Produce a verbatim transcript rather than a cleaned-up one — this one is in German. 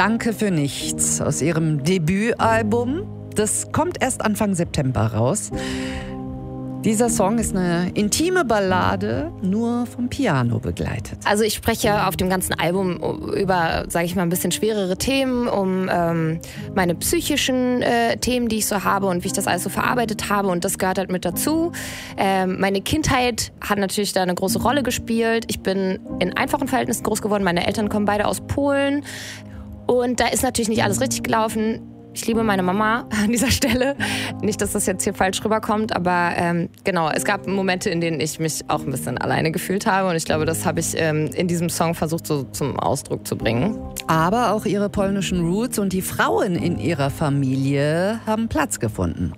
Danke für nichts aus ihrem Debütalbum. Das kommt erst Anfang September raus. Dieser Song ist eine intime Ballade, nur vom Piano begleitet. Also ich spreche auf dem ganzen Album über, sage ich mal, ein bisschen schwerere Themen, um ähm, meine psychischen äh, Themen, die ich so habe und wie ich das alles so verarbeitet habe. Und das gehört halt mit dazu. Ähm, meine Kindheit hat natürlich da eine große Rolle gespielt. Ich bin in einfachen Verhältnissen groß geworden. Meine Eltern kommen beide aus Polen. Und da ist natürlich nicht alles richtig gelaufen. Ich liebe meine Mama an dieser Stelle. Nicht, dass das jetzt hier falsch rüberkommt, aber ähm, genau, es gab Momente, in denen ich mich auch ein bisschen alleine gefühlt habe. Und ich glaube, das habe ich ähm, in diesem Song versucht so zum Ausdruck zu bringen. Aber auch ihre polnischen Roots und die Frauen in ihrer Familie haben Platz gefunden